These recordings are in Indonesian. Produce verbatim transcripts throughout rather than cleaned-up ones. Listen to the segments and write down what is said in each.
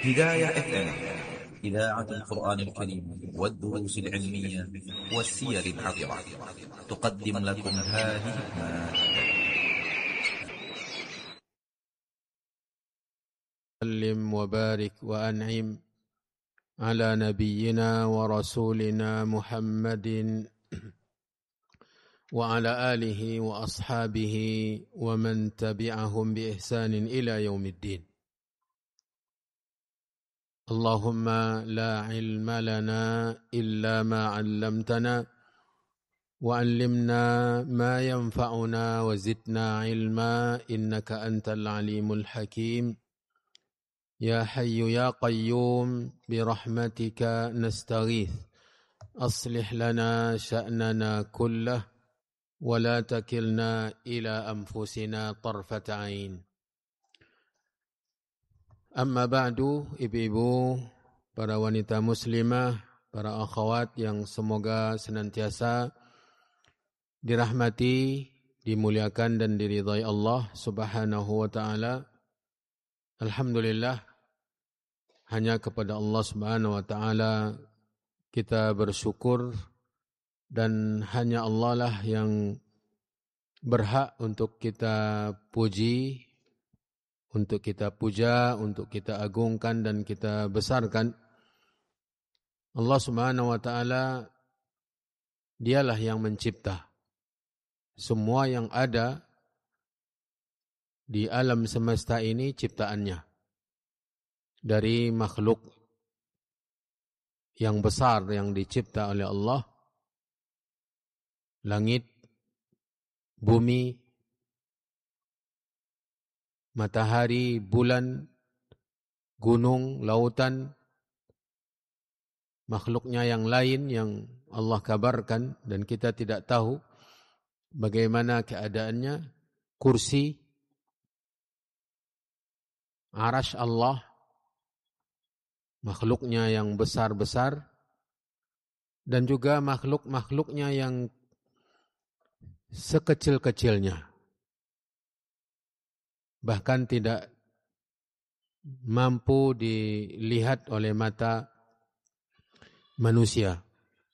هداية اف ام، إذاعة القرآن الكريم والدروس العلمية والسير الحاضرة، تقدم لكم هذه المادة. وسلم وبارك وأنعم على نبينا ورسولنا محمد وعلى آله وأصحابه ومن تبعهم بإحسان إلى يوم الدين. اللهم لا علم لنا إلا ما علمتنا وعلمنا ما ينفعنا وزدنا علما إنك أنت العليم الحكيم. يا حي يا قيوم برحمتك نستغيث أصلح لنا شأننا كله ولا تكلنا إلى أنفسنا طرفة عين. Amma ba'du, ibu-ibu, para wanita muslimah, para akhwat yang semoga senantiasa dirahmati, dimuliakan dan diridhai Allah Subhanahu wa taala. Alhamdulillah, hanya kepada Allah Subhanahu wa taala kita bersyukur, dan hanya Allah lah yang berhak untuk kita puji, untuk kita puja, untuk kita agungkan dan kita besarkan. Allah Subhanahu wa taala dialah yang mencipta semua yang ada di alam semesta ini, ciptaannya dari makhluk yang besar yang dicipta oleh Allah, langit, bumi, matahari, bulan, gunung, lautan, makhluknya yang lain yang Allah kabarkan dan kita tidak tahu bagaimana keadaannya, kursi, arasy Allah, makhluknya yang besar-besar, dan juga makhluk-makhluknya yang sekecil-kecilnya, bahkan tidak mampu dilihat oleh mata manusia.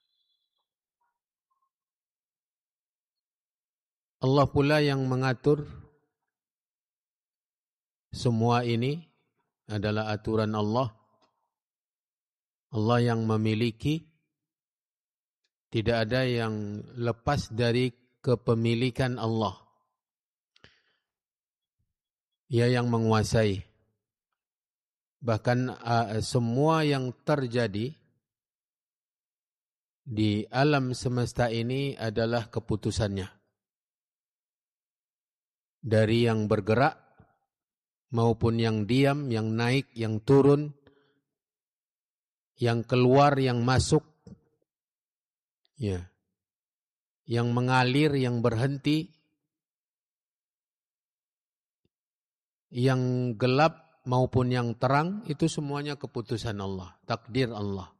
Allah pula yang mengatur semua ini, adalah aturan Allah. Allah yang memiliki, tidak ada yang lepas dari kepemilikan Allah. Ia yang menguasai. Bahkan uh, semua yang terjadi di alam semesta ini adalah keputusannya. Dari yang bergerak maupun yang diam, yang naik, yang turun, yang keluar, yang masuk, ya, yang mengalir, yang berhenti, yang gelap maupun yang terang, itu semuanya keputusan Allah, takdir Allah.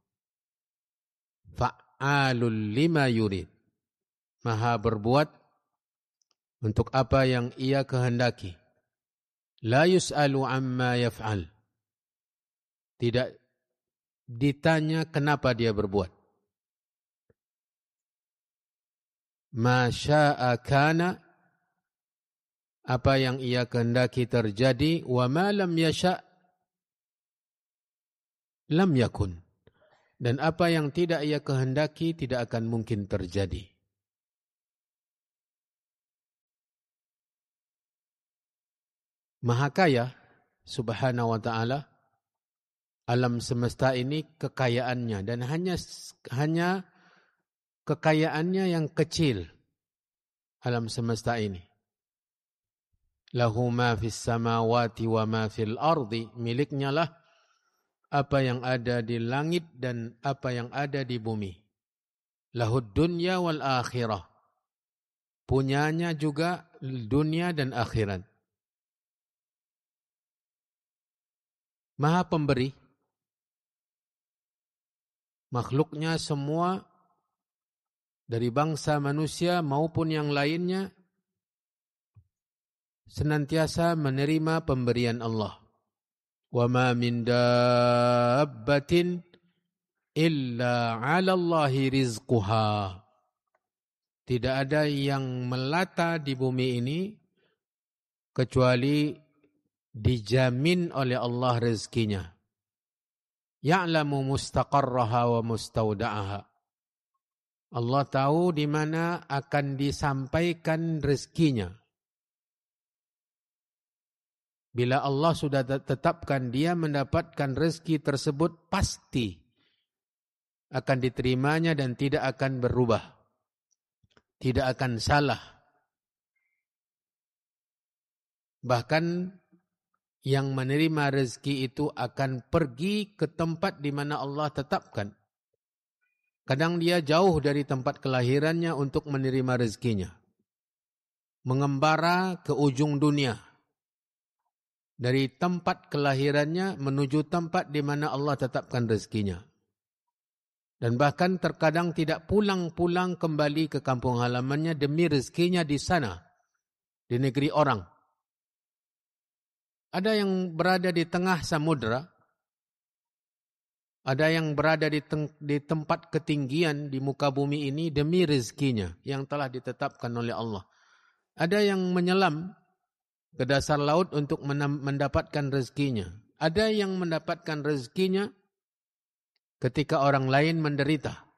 Fa'alul lima yurid, maha berbuat untuk apa yang ia kehendaki. La yus'alu amma yaf'al, tidak ditanya kenapa dia berbuat. Ma syaa kana, apa yang ia kehendaki terjadi, wa ma lam yasha' lam yakun, dan apa yang tidak ia kehendaki tidak akan mungkin terjadi. Maha kaya Subhanahu wa ta'ala alam semesta ini, kekayaannya, dan hanya hanya kekayaannya yang kecil alam semesta ini. Lahu ma fis samawati wa ma fil ardi, miliknya lah apa yang ada di langit dan apa yang ada di bumi. Lahud dunya wal akhirah, punyanya juga dunia dan akhirat. Maha pemberi, makhluknya semua dari bangsa manusia maupun yang lainnya senantiasa menerima pemberian Allah. Wa ma min dabbatin illa 'ala Allahi rizquha. Tidak ada yang melata di bumi ini kecuali dijamin oleh Allah rezekinya. Ya'lamu mustaqarraha wa mustauda'aha. Allah tahu di mana akan disampaikan rezekinya. Bila Allah sudah tetapkan dia mendapatkan rezeki tersebut, pasti akan diterimanya dan tidak akan berubah. Tidak akan salah. Bahkan yang menerima rezeki itu akan pergi ke tempat di mana Allah tetapkan. Kadang dia jauh dari tempat kelahirannya untuk menerima rezekinya. Mengembara ke ujung dunia. Dari tempat kelahirannya menuju tempat di mana Allah tetapkan rezekinya. Dan bahkan terkadang tidak pulang-pulang kembali ke kampung halamannya demi rezekinya di sana, di negeri orang. Ada yang berada di tengah samudra, ada yang berada di, teng- di tempat ketinggian di muka bumi ini demi rezekinya yang telah ditetapkan oleh Allah. Ada yang menyelam ke dasar laut untuk mendapatkan rezekinya. Ada yang mendapatkan rezekinya ketika orang lain menderita.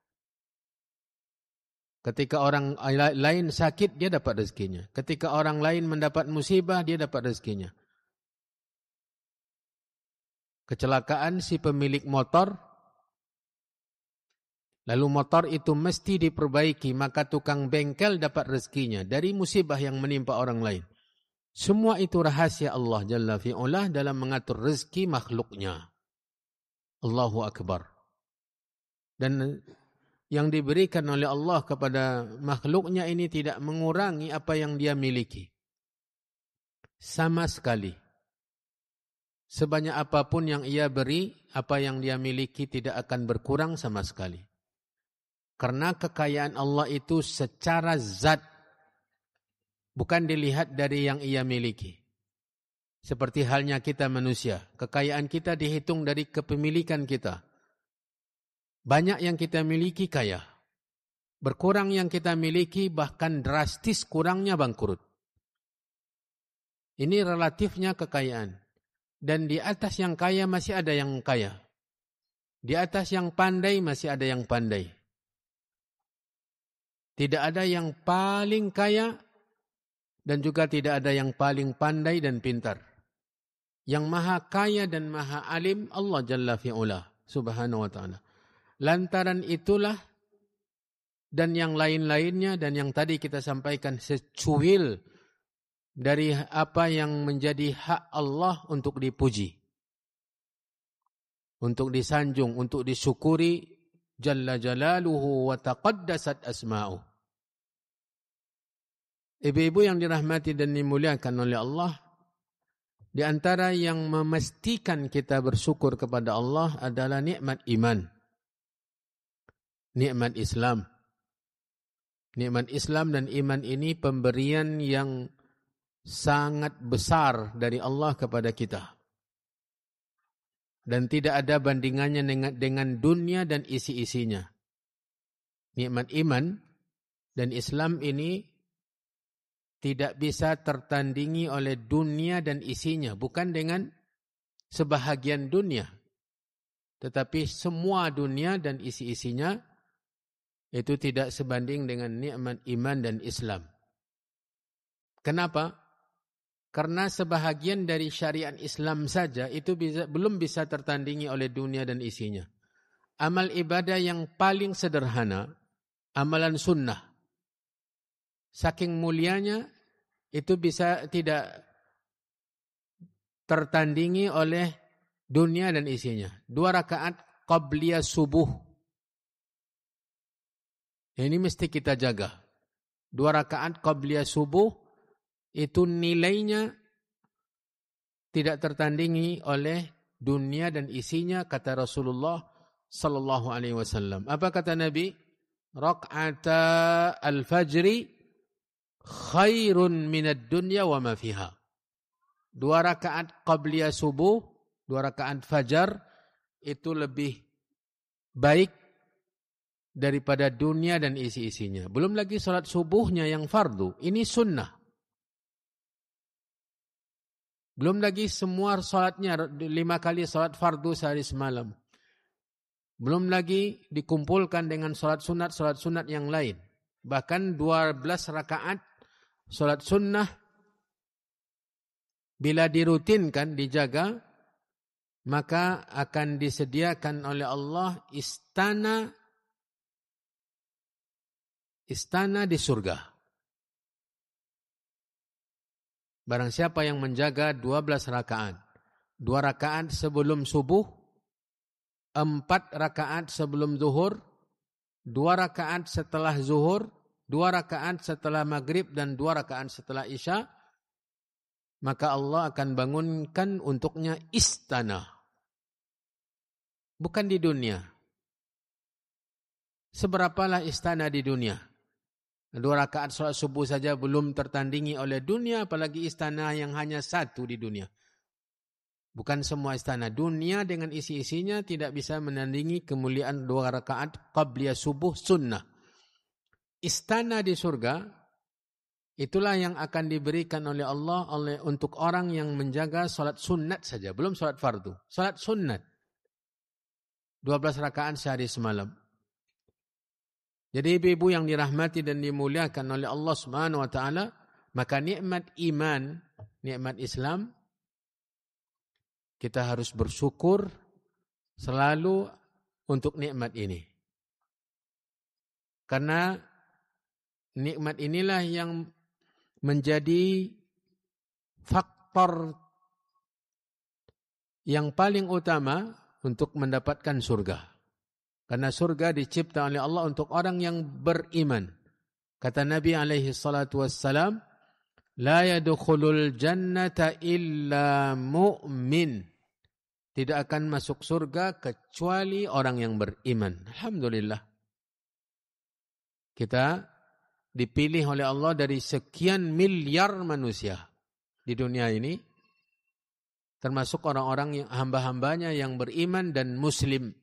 Ketika orang lain sakit, dia dapat rezekinya. Ketika orang lain mendapat musibah, dia dapat rezekinya. Kecelakaan si pemilik motor, lalu motor itu mesti diperbaiki, maka tukang bengkel dapat rezekinya dari musibah yang menimpa orang lain. Semua itu rahasia Allah Jalla fi'ulah dalam mengatur rezeki makhluknya. Allahu Akbar. Dan yang diberikan oleh Allah kepada makhluknya ini tidak mengurangi apa yang dia miliki. Sama sekali. Sebanyak apapun yang ia beri, apa yang dia miliki tidak akan berkurang sama sekali. Karena kekayaan Allah itu secara zat, bukan dilihat dari yang ia miliki. Seperti halnya kita manusia. Kekayaan kita dihitung dari kepemilikan kita. Banyak yang kita miliki kaya. Berkurang yang kita miliki bahkan drastis kurangnya bangkrut. Ini relatifnya kekayaan. Dan di atas yang kaya masih ada yang kaya. Di atas yang pandai masih ada yang pandai. Tidak ada yang paling kaya dan juga tidak ada yang paling pandai dan pintar. Yang maha kaya dan maha alim Allah Jalla fi'ula subhanahu wa ta'ala. Lantaran itulah dan yang lain-lainnya dan yang tadi kita sampaikan secuil dari apa yang menjadi hak Allah untuk dipuji. Untuk disanjung, untuk disyukuri Jalla jalaluhu wa taqaddasat asma'uh. Ibu-ibu yang dirahmati dan dimuliakan oleh Allah, di antara yang memastikan kita bersyukur kepada Allah adalah nikmat iman. Nikmat Islam. Nikmat Islam dan iman ini pemberian yang sangat besar dari Allah kepada kita. Dan tidak ada bandingannya dengan, dengan dunia dan isi-isinya. Nikmat iman dan Islam ini tidak bisa tertandingi oleh dunia dan isinya. Bukan dengan sebahagian dunia. Tetapi semua dunia dan isi-isinya itu tidak sebanding dengan nikmat iman dan Islam. Kenapa? Karena sebahagian dari syariat Islam saja itu bisa, belum bisa tertandingi oleh dunia dan isinya. Amal ibadah yang paling sederhana, amalan sunnah. Saking mulianya itu bisa tidak tertandingi oleh dunia dan isinya. Dua rakaat qabliyah subuh. Ini mesti kita jaga. Dua rakaat qabliyah subuh itu nilainya tidak tertandingi oleh dunia dan isinya, kata Rasulullah sallallahu alaihi wasallam. Apa kata Nabi? Raq'ata al-fajri khairun minad dunya wa ma fiha. Dua rakaat qabliyah subuh dua rakaat fajar itu lebih baik daripada dunia dan isi-isinya. Belum lagi salat subuhnya yang fardu, ini sunnah. Belum lagi semua salatnya, lima kali salat fardu sehari semalam. Belum lagi dikumpulkan dengan salat sunat, salat sunat yang lain. Bahkan dua belas rakaat salat sunnah bila dirutinkan, dijaga, maka akan disediakan oleh Allah istana istana di surga. Barang siapa yang menjaga dua belas rakaat, dua rakaat sebelum subuh, empat rakaat sebelum zuhur, dua rakaat setelah zuhur, dua rakaat setelah maghrib, dan dua rakaat setelah isya, maka Allah akan bangunkan untuknya istana. Bukan di dunia. Seberapalah istana di dunia? Dua rakaat salat subuh saja belum tertandingi oleh dunia, apalagi istana yang hanya satu di dunia. Bukan semua istana. Dunia dengan isi-isinya tidak bisa menandingi kemuliaan dua rakaat qabliyah subuh sunnah. Istana di surga, itulah yang akan diberikan oleh Allah oleh untuk orang yang menjaga salat sunat saja, belum salat fardu. Salat sunat. dua belas rakaat sehari semalam. Jadi ibu-ibu yang dirahmati dan dimuliakan oleh Allah Subhanahu wa taala, maka nikmat iman, nikmat Islam, kita harus bersyukur selalu untuk nikmat ini. Karena nikmat inilah yang menjadi faktor yang paling utama untuk mendapatkan surga. Karena surga dicipta oleh Allah untuk orang yang beriman. Kata Nabi alaihi salatu wassalam, la yadkhulul jannata illa mu'min. Tidak akan masuk surga kecuali orang yang beriman. Alhamdulillah. Kita dipilih oleh Allah dari sekian miliar manusia di dunia ini, termasuk orang-orang yang hamba-hambanya yang beriman dan muslim.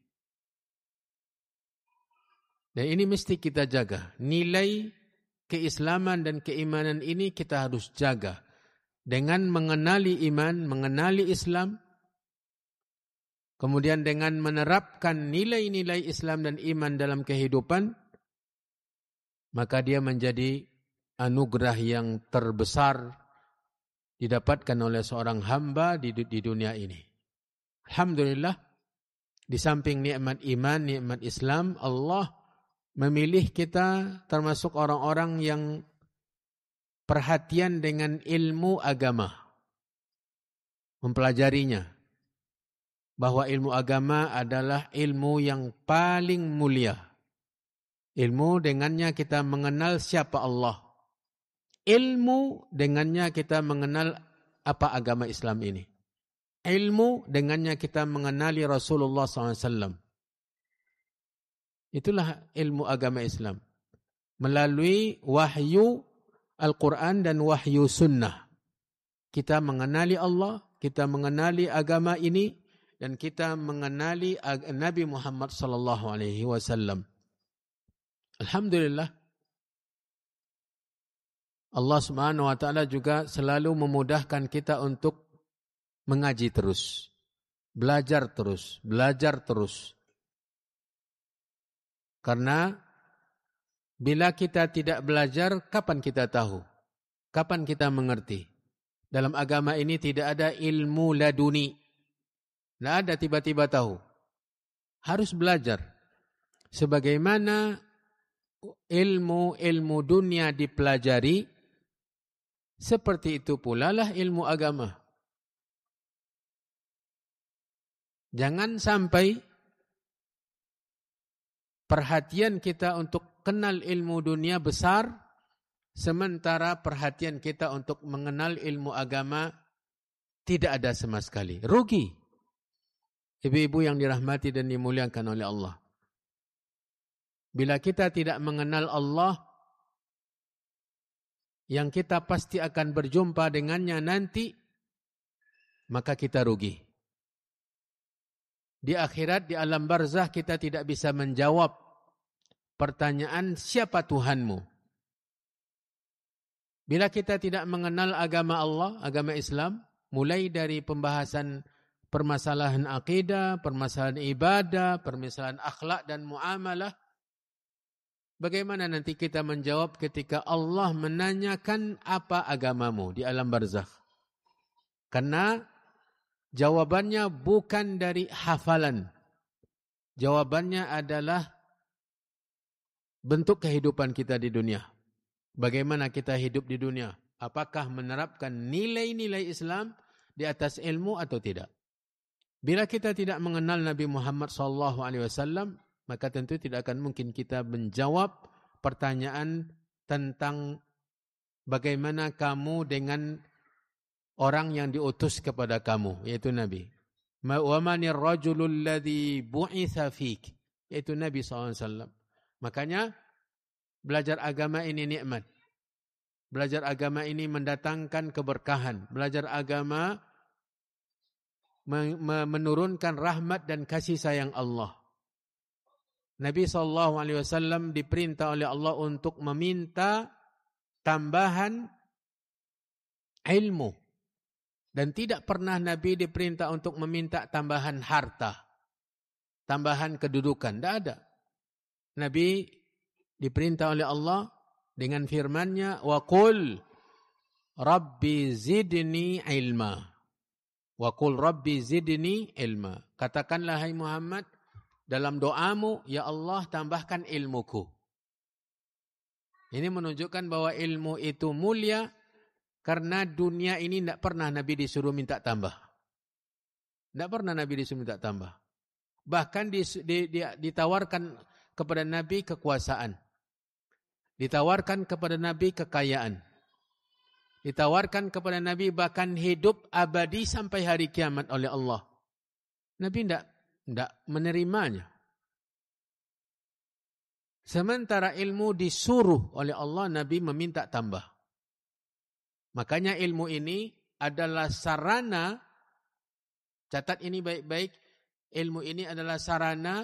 Dan ini mesti kita jaga. Nilai keislaman dan keimanan ini kita harus jaga. Dengan mengenali iman, mengenali Islam, kemudian dengan menerapkan nilai-nilai Islam dan iman dalam kehidupan, maka dia menjadi anugerah yang terbesar didapatkan oleh seorang hamba di, di dunia ini. Alhamdulillah, di samping nikmat iman, nikmat Islam, Allah memilih kita termasuk orang-orang yang perhatian dengan ilmu agama. Mempelajarinya. Bahwa ilmu agama adalah ilmu yang paling mulia. Ilmu dengannya kita mengenal siapa Allah. Ilmu dengannya kita mengenal apa agama Islam ini. Ilmu dengannya kita mengenali Rasulullah shallallahu alaihi wasallam. Itulah ilmu agama Islam. Melalui wahyu Al-Quran dan wahyu sunnah. Kita mengenali Allah, kita mengenali agama ini, dan kita mengenali Nabi Muhammad sallallahu alaihi wasallam. Alhamdulillah. Allah Subhanahu wa taala juga selalu memudahkan kita untuk mengaji terus. Belajar terus, belajar terus. Karena bila kita tidak belajar, kapan kita tahu? Kapan kita mengerti? Dalam agama ini tidak ada ilmu laduni. Tidak ada tiba-tiba tahu. Harus belajar. Sebagaimana ilmu-ilmu dunia dipelajari, seperti itu pula lah ilmu agama. Jangan sampai perhatian kita untuk kenal ilmu dunia besar, sementara perhatian kita untuk mengenal ilmu agama tidak ada sama sekali. Rugi. Ibu-ibu yang dirahmati dan dimuliakan oleh Allah. Bila kita tidak mengenal Allah, yang kita pasti akan berjumpa dengannya nanti, maka kita rugi. Di akhirat, di alam barzah, kita tidak bisa menjawab pertanyaan siapa Tuhanmu. Bila kita tidak mengenal agama Allah, agama Islam, mulai dari pembahasan permasalahan akidah, permasalahan ibadah, permasalahan akhlak dan muamalah, bagaimana nanti kita menjawab ketika Allah menanyakan apa agamamu di alam barzakh? Karena jawabannya bukan dari hafalan. Jawabannya adalah bentuk kehidupan kita di dunia. Bagaimana kita hidup di dunia? Apakah menerapkan nilai-nilai Islam di atas ilmu atau tidak? Bila kita tidak mengenal Nabi Muhammad sallallahu alaihi wasallam, maka tentu tidak akan mungkin kita menjawab pertanyaan tentang bagaimana kamu dengan orang yang diutus kepada kamu, yaitu Nabi. Wa manir rajulul ladzi bu'itsa fik, yaitu Nabi sallallahu alaihi wasallam. Makanya belajar agama ini nikmat. Belajar agama ini mendatangkan keberkahan. Belajar agama menurunkan rahmat dan kasih sayang Allah. Nabi sallallahu alaihi wasallam diperintah oleh Allah untuk meminta tambahan ilmu. Dan tidak pernah Nabi diperintah untuk meminta tambahan harta, tambahan kedudukan. Tidak ada. Nabi diperintah oleh Allah dengan firman-Nya, wa qul rabbi zidni ilma. Wa qul rabbi zidni ilma. Katakanlah hai Muhammad dalam doamu, ya Allah tambahkan ilmuku. Ini menunjukkan bahwa ilmu itu mulia karena dunia ini tidak pernah Nabi disuruh minta tambah. Tidak pernah Nabi disuruh minta tambah. Bahkan di, di, di, ditawarkan kepada Nabi kekuasaan. Ditawarkan kepada Nabi kekayaan. Ditawarkan kepada Nabi bahkan hidup abadi sampai hari kiamat oleh Allah. Nabi tidak tidak menerimanya. Sementara ilmu disuruh oleh Allah, Nabi meminta tambah. Makanya ilmu ini adalah sarana, catat ini baik-baik, ilmu ini adalah sarana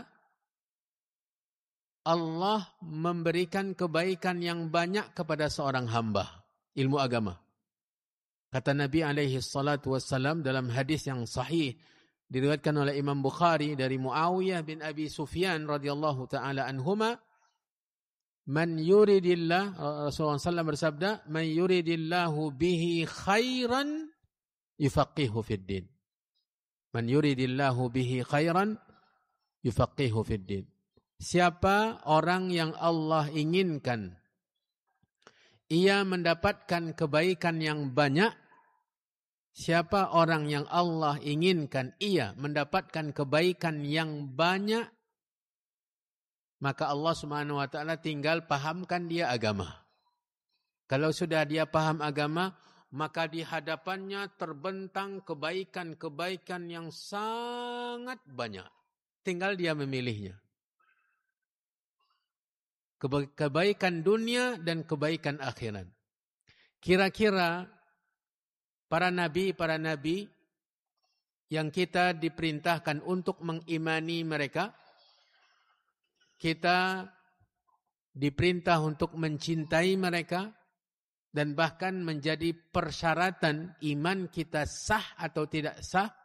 Allah memberikan kebaikan yang banyak kepada seorang hamba, ilmu agama. Kata Nabi alaihi salatu wassalam dalam hadis yang sahih, diriwayatkan oleh Imam Bukhari dari Muawiyah bin Abi Sufyan radhiyallahu taala anhuma, man yuridillah, Rasulullah sallallahu alaihi wasallam bersabda, man yuridillahu bihi khairan yufaqihu fid din. Man yuridillahu bihi khairan yufaqihu fid din. Siapa orang yang Allah inginkan ia mendapatkan kebaikan yang banyak, siapa orang yang Allah inginkan ia mendapatkan kebaikan yang banyak, maka Allah Subhanahu wa taala tinggal pahamkan dia agama. Kalau sudah dia paham agama, maka di hadapannya terbentang kebaikan-kebaikan yang sangat banyak. Tinggal dia memilihnya. Kebaikan dunia dan kebaikan akhirat. Kira-kira para nabi, para nabi yang kita diperintahkan untuk mengimani mereka, kita diperintah untuk mencintai mereka, dan bahkan menjadi persyaratan iman kita sah atau tidak sah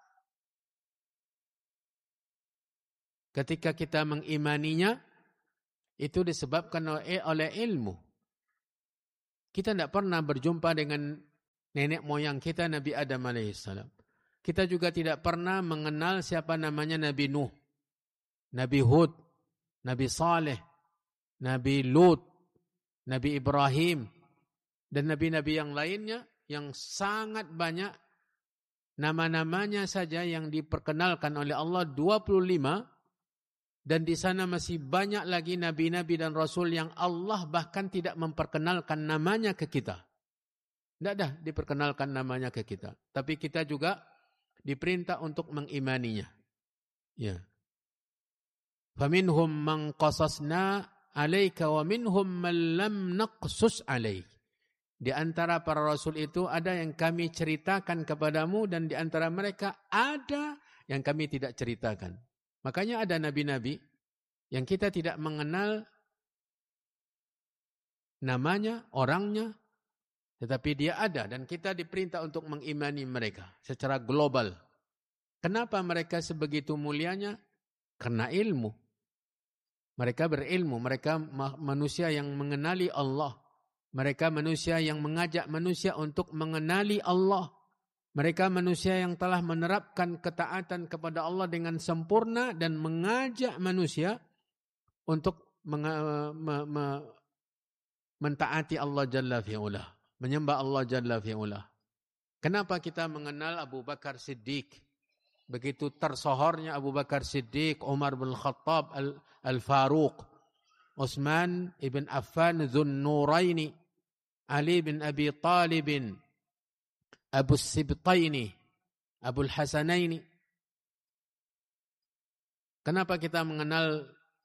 ketika kita mengimaninya, itu disebabkan oleh, oleh ilmu. Kita tidak pernah berjumpa dengan nenek moyang kita Nabi Adam alaihissalam. Kita juga tidak pernah mengenal siapa namanya Nabi Nuh, Nabi Hud, Nabi Saleh, Nabi Lut, Nabi Ibrahim, dan nabi-nabi yang lainnya yang sangat banyak. Nama-namanya saja yang diperkenalkan oleh Allah dua puluh lima, dan di sana masih banyak lagi nabi-nabi dan rasul yang Allah bahkan tidak memperkenalkan namanya ke kita. Tidak ada diperkenalkan namanya ke kita. Tapi kita juga diperintah untuk mengimaninya. Ya. Faminhum man qasasna alaika wa minhum man lam naqsus alaik. Di antara para rasul itu ada yang kami ceritakan kepadamu, dan di antara mereka ada yang kami tidak ceritakan. Makanya ada nabi-nabi yang kita tidak mengenal namanya, orangnya, tetapi dia ada dan kita diperintah untuk mengimani mereka secara global. Kenapa mereka sebegitu mulianya? Karena ilmu. Mereka berilmu, mereka manusia yang mengenali Allah. Mereka manusia yang mengajak manusia untuk mengenali Allah. Mereka manusia yang telah menerapkan ketaatan kepada Allah dengan sempurna dan mengajak manusia untuk meng- me- me- mentaati Allah Jalla fi'ulah. Menyembah Allah Jalla fi'ulah. Kenapa kita mengenal Abu Bakar Siddiq? Begitu tersohornya Abu Bakar Siddiq, Umar bin Khattab, Al-Faruq, Utsman ibn Affan Dzun Nuraini, Ali bin Abi Talib, Abu Sibtaini, Abu Hasanaini. Kenapa kita mengenal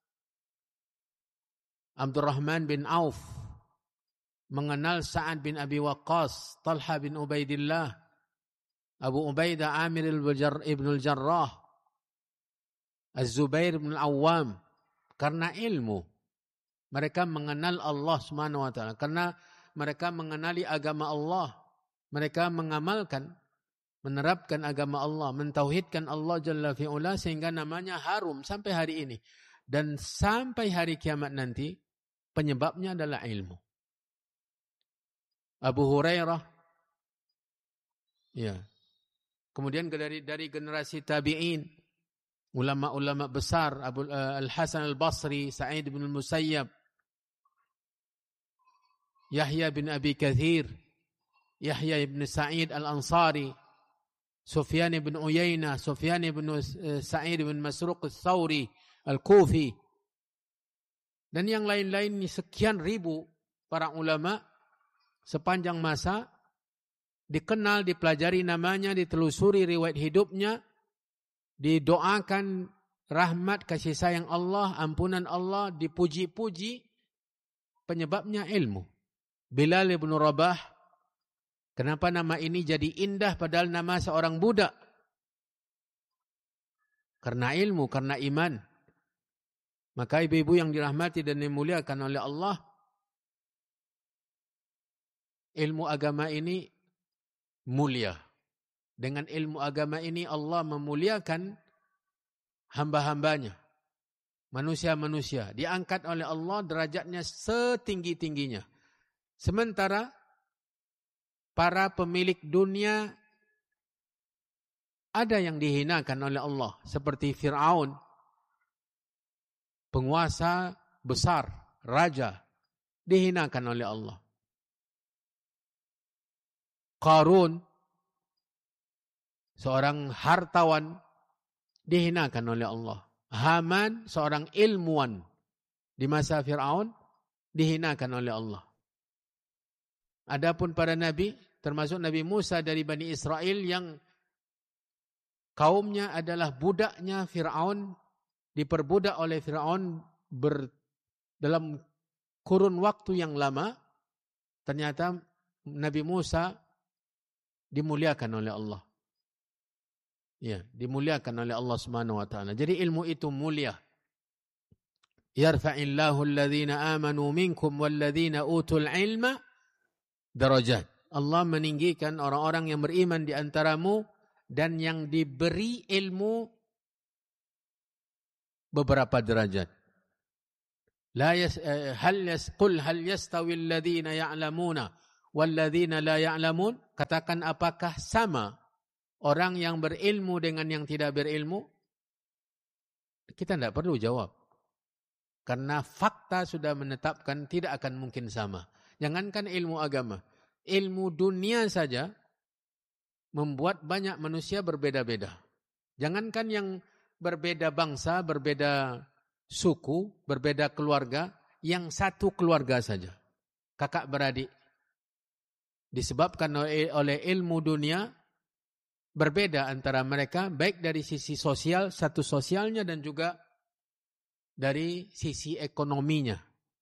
Abdurrahman bin Auf, mengenal Sa'ad bin Abi Waqqas, Talha bin Ubaidillah, Abu Ubaidah Amir ibn al-Jarrah, Az-Zubair bin al-Awwam? Karena ilmu. Mereka mengenal Allah Subhanahu wa taala, karena mereka mengenali agama Allah. Mereka mengamalkan, menerapkan agama Allah, mentauhidkan Allah Jalla fi'ula sehingga namanya harum sampai hari ini. Dan sampai hari kiamat nanti penyebabnya adalah ilmu. Abu Hurairah, ya. Kemudian dari dari generasi tabi'in, ulama-ulama besar, Abu uh, Al-Hasan Al-Basri, Sa'id bin Al-Musayyab, Yahya bin Abi Kathir, Yahya bin Sa'id Al-Ansari, Sufyan bin Uyainah, Sufyan bin uh, Sa'id bin Masruq Al-Thawri, Al-Kufi, dan yang lain-lain, sekian ribu para ulama sepanjang masa, dikenal, dipelajari namanya, ditelusuri riwayat hidupnya, didoakan rahmat, kasih sayang Allah, ampunan Allah, dipuji-puji. Penyebabnya ilmu. Bilal bin Rabah, kenapa nama ini jadi indah padahal nama seorang budak? Karena ilmu, karena iman. Maka ibu-ibu yang dirahmati dan dimuliakan oleh Allah, ilmu agama ini mulia. Dengan ilmu agama ini Allah memuliakan hamba-hambanya, manusia-manusia. Diangkat oleh Allah derajatnya setinggi-tingginya. Sementara para pemilik dunia ada yang dihinakan oleh Allah. Seperti Fir'aun, penguasa besar, raja, dihinakan oleh Allah. Qarun, seorang hartawan, dihinakan oleh Allah. Haman, seorang ilmuwan di masa Fir'aun, dihinakan oleh Allah. Adapun para nabi, termasuk Nabi Musa dari Bani Israel yang kaumnya adalah budaknya Fir'aun, diperbudak oleh Fir'aun ber, dalam kurun waktu yang lama, ternyata Nabi Musa dimuliakan oleh Allah. Ya, dimuliakan oleh Allah Subhanahu wa taala. Jadi ilmu itu mulia. Yarfa'illahu alladhina amanu minkum walladhina utul ilma darajat. Allah meninggikan orang-orang yang beriman di antaramu dan yang diberi ilmu beberapa derajat. La yas hal yasqul hal yastawi alladhina ya'lamuna walladzina la ya'lamun, katakan apakah sama orang yang berilmu dengan yang tidak berilmu? Kita tidak perlu jawab. Karena fakta sudah menetapkan tidak akan mungkin sama. Jangankan ilmu agama, ilmu dunia saja membuat banyak manusia berbeda-beda. Jangankan yang berbeda bangsa, berbeda suku, berbeda keluarga, yang satu keluarga saja, kakak beradik, disebabkan oleh, oleh ilmu dunia, berbeda antara mereka, baik dari sisi sosial, satu sosialnya, dan juga dari sisi ekonominya.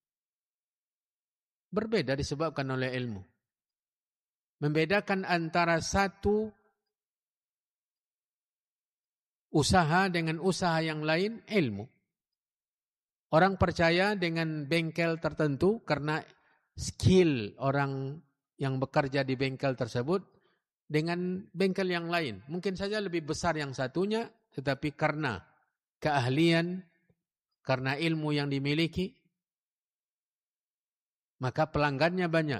Berbeda disebabkan oleh ilmu. Membedakan antara satu usaha dengan usaha yang lain ilmu. Orang percaya dengan bengkel tertentu karena skill orang yang bekerja di bengkel tersebut dengan bengkel yang lain. Mungkin saja lebih besar yang satunya, tetapi karena keahlian, karena ilmu yang dimiliki, maka pelanggannya banyak.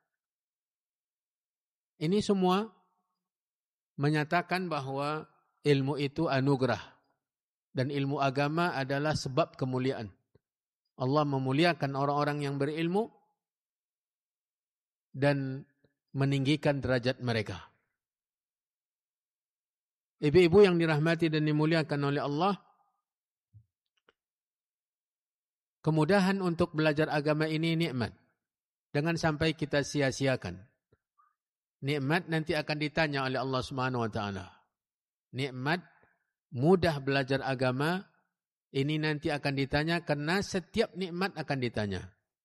Ini semua menyatakan bahwa ilmu itu anugerah dan ilmu agama adalah sebab kemuliaan. Allah memuliakan orang-orang yang berilmu dan meninggikan derajat mereka. Ibu-ibu yang dirahmati dan dimuliakan oleh Allah, kemudahan untuk belajar agama ini nikmat. Jangan sampai kita sia-siakan. Nikmat nanti akan ditanya oleh Allah Subhanahu wa taala. Nikmat mudah belajar agama ini nanti akan ditanya karena setiap nikmat akan ditanya.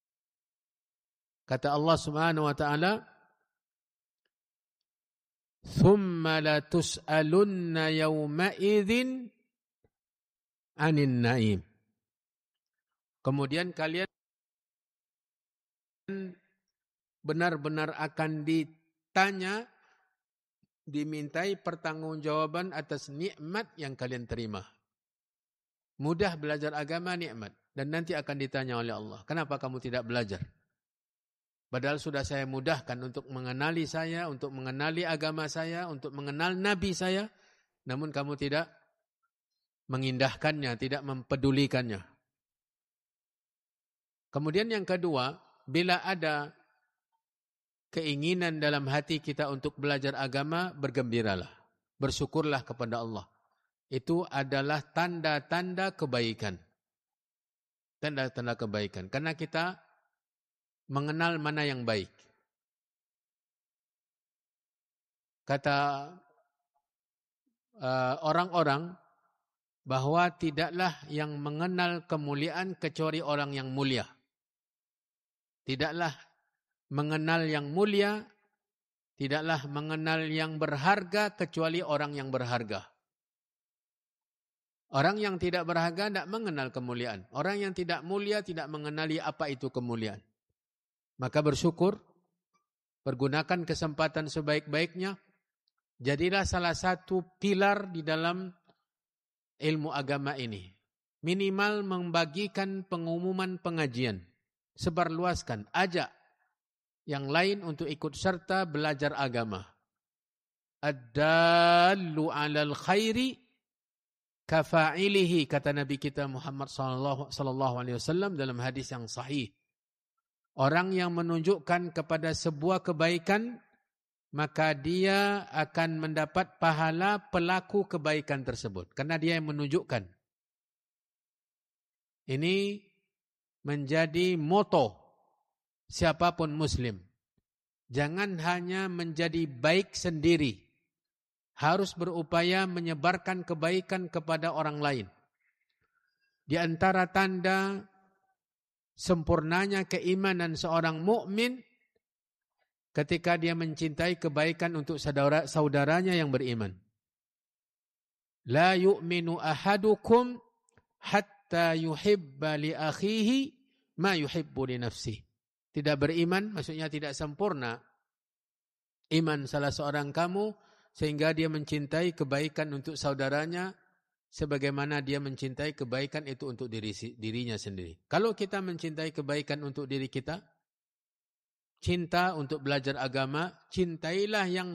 Kata Allah Subhanahu wa taala, "Tsumma la tus'alunna yawma idzin 'anil na'im." Kemudian kalian benar-benar akan ditanya, dimintai pertanggungjawaban atas nikmat yang kalian terima. Mudah belajar agama nikmat dan nanti akan ditanya oleh Allah, kenapa kamu tidak belajar? Padahal sudah saya mudahkan untuk mengenali saya, untuk mengenali agama saya, untuk mengenal Nabi saya, namun kamu tidak mengindahkannya, tidak mempedulikannya. Kemudian yang kedua, bila ada keinginan dalam hati kita untuk belajar agama, bergembiralah, bersyukurlah kepada Allah. Itu adalah tanda-tanda kebaikan. Tanda-tanda kebaikan. Karena kita mengenal mana yang baik. Kata uh, orang-orang bahwa tidaklah yang mengenal kemuliaan kecuali orang yang mulia. Tidaklah mengenal yang mulia, tidaklah mengenal yang berharga kecuali orang yang berharga. Orang yang tidak berharga tidak mengenal kemuliaan. Orang yang tidak mulia tidak mengenali apa itu kemuliaan. Maka bersyukur, pergunakan kesempatan sebaik-baiknya, jadilah salah satu pilar di dalam ilmu agama ini. Minimal membagikan pengumuman pengajian. Sebarluaskan, ajak yang lain untuk ikut serta belajar agama. Ad-dallu 'alal khairi kafa'ilihi, kata Nabi kita Muhammad sallallahu alaihi wasallam dalam hadis yang sahih. Orang yang menunjukkan kepada sebuah kebaikan, maka dia akan mendapat pahala pelaku kebaikan tersebut. Karena dia yang menunjukkan. Ini menjadi moto siapapun muslim. Jangan hanya menjadi baik sendiri. Harus berupaya menyebarkan kebaikan kepada orang lain. Di antara tanda sempurnanya keimanan seorang mukmin ketika dia mencintai kebaikan untuk saudara saudaranya yang beriman. La yu'minu ahadukum hatta yuhibba li akhihi ma yuhibbu li nafsihi. Tidak beriman maksudnya tidak sempurna iman salah seorang kamu sehingga dia mencintai kebaikan untuk saudaranya sebagaimana dia mencintai kebaikan itu untuk diri, dirinya sendiri. Kalau kita mencintai kebaikan untuk diri kita, cinta untuk belajar agama, cintailah yang